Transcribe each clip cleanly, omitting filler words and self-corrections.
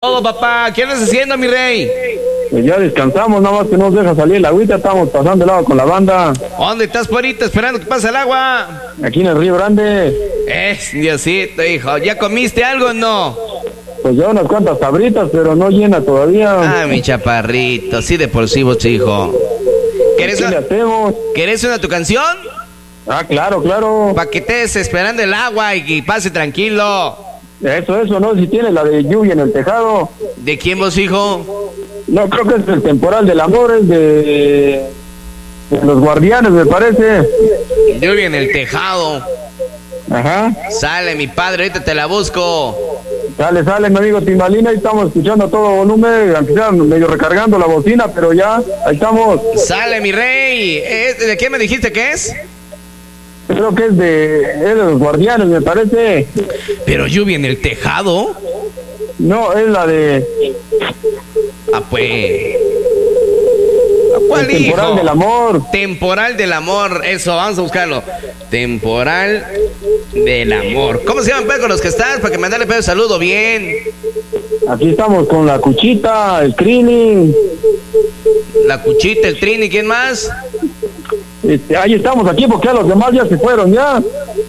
Todo, papá. ¿Qué andas haciendo, mi rey? Pues ya descansamos, nada más que nos deja salir el agüita, estamos pasando el agua con la banda. ¿Dónde estás, Puerita, esperando que pase el agua? Aquí en el Río Grande. Diosito, hijo. ¿Ya comiste algo o no? Pues ya unas cuantas sabritas, pero no llena todavía. Ah, mi chaparrito, sí de por sí, vos, hijo. ¿Qué le hacemos? ¿Querés una tu canción? Ah, claro, claro. Pa' que estés esperando el agua y pase tranquilo. Eso, ¿no? Si tienes la de lluvia en el tejado. ¿De quién, vos, hijo? No, creo que es el temporal del amor, es de los Guardianes, me parece. Lluvia en el tejado. Ajá. Sale, mi padre, ahorita te la busco. Sale, mi amigo Timbalina, ahí estamos escuchando a todo volumen, aunque sea medio recargando la bocina, pero ya, ahí estamos. Sale, mi rey. ¿De qué me dijiste que es? Creo que es de los Guardianes, me parece. ¿Pero lluvia en el tejado? No, es la de... Ah, pues... ¿Cuál, el temporal hijo? Del amor. Temporal del amor, eso, vamos a buscarlo. Temporal del amor. ¿Cómo se llaman, pues, con los que están? Para que mandarle pedo saludo bien. Aquí estamos con la Cuchita, el Trini. La Cuchita, el Trini, ¿quién más? Ahí estamos aquí porque a los demás ya se fueron, ya.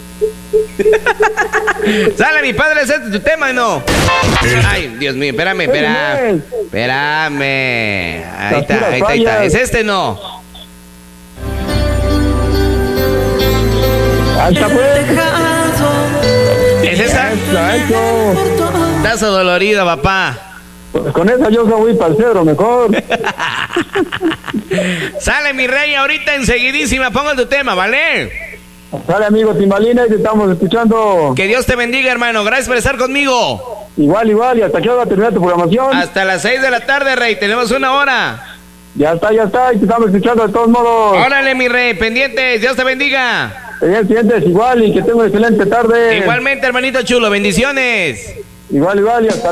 Sale, mi padre, ¿es este tu tema o no? Ay, Dios mío, espérame. Ahí está. ¿Es este no? Ahí está, pues. ¿Es esta? Eso. Estás adolorido, papá. Pues con esa yo voy para el cedro mejor. Sale, mi rey, ahorita enseguidísima, pongo tu tema, ¿vale? Sale, amigo Timbalina, y te estamos escuchando. Que Dios te bendiga, hermano. Gracias por estar conmigo. Igual, y hasta qué hora termina tu programación. Hasta las 6 de la tarde, rey. Tenemos una hora. Ya está, y te estamos escuchando de todos modos. Órale, mi rey, pendientes. Dios te bendiga. Pendientes, igual, y que tenga una excelente tarde. Igualmente, hermanito chulo. Bendiciones. Igual, y hasta